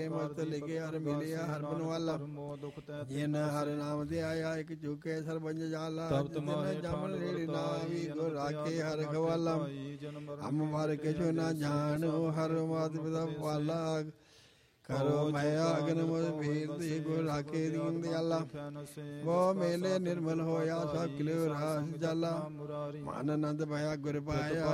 ਮਸਤ ਲਿਖੇ ਹਰ ਮਿਲਿਆ ਹਰ ਬਨਵਾਲਾ ਜਿਨ ਹਰ ਨਾਮ ਤੇ ਆਇਆ ਇੱਕ ਚੁਕੇ ਸਰਬੰਜ ਜਾਲਾ ਜਿਨ ਜਮਨ ਰੇੜੀ ਨਾ ਵੀ ਗੁਰ ਰਾਖੇ ਹਰ ਖਵਾਲਾ ਹਮ ਮਰ ਕੇ ਜੋ ਨਾ ਜਾਣੋ ਹਰ ਮਾਤ ਪਿਤਾ ਪਾਲਾ ਕਰੋ ਮਾਇਆ ਅਗਨ ਮੁਝ ਭੇਦ ਦੇ ਗੁਰ ਰਾਖੇ ਦੀਨ ਦਿਆਲਾ ਗੋ ਮੇਲੇ ਨਿਰਮਲ ਹੋਇਆ ਸਭ ਕਿਲਿਓ ਰਾਸ ਜਾਲਾ ਮਨ ਆਨੰਦ ਭਇਆ ਗੁਰ ਪਾਇਆ